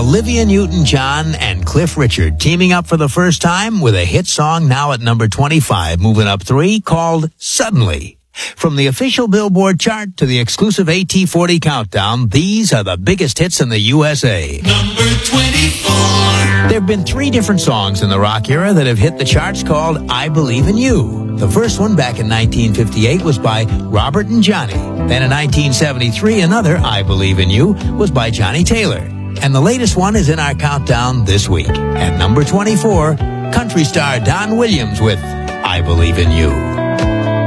Olivia Newton-John and Cliff Richard teaming up for the first time with a hit song now at number 25, moving up 3, called Suddenly. From the official Billboard chart to the exclusive AT40 countdown, these are the biggest hits in the USA. Number 24. There have been 3 different songs in the rock era that have hit the charts called I Believe in You. The first one back in 1958 was by Robert and Johnny. Then in 1973, another I Believe in You was by Johnny Taylor. And the latest one is in our countdown this week. At number 24, country star Don Williams with I Believe in You.